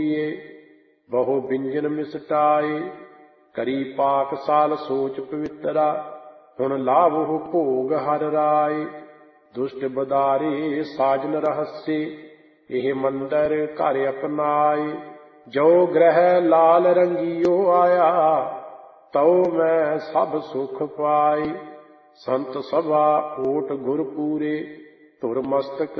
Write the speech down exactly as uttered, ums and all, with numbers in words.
ਬਹੁ ਬਿੰਜਨ ਮਿਸਟਾਏ। ਕਰੀ ਪਾਕਸਾਲ ਸੋਚ ਪਵਿੱਤਰਾ, ਹੁਣ ਲਾਵਹੁ ਭੋਗ ਹਰਿ ਰਾਏ। ਦੁਸ਼ਟ ਬਦਾਰੇ ਸਾਜਨ ਰਹੱਸੇ, ਇਹ ਮੰਦਰ ਘਰ ਅਪਨਾਏ। ਜੋ ਗ੍ਰਹਿ ਲਾਲ ਰੰਗੀਓ ਆਇਆ, ਤਉ ਮੈਂ ਸਭ ਸੁਖ ਪਾਏ। ਸੰਤ ਸਭਾ ਓਟ ਗੁਰ ਪੂਰੇ, ਧੁਰ ਮਸਤਕ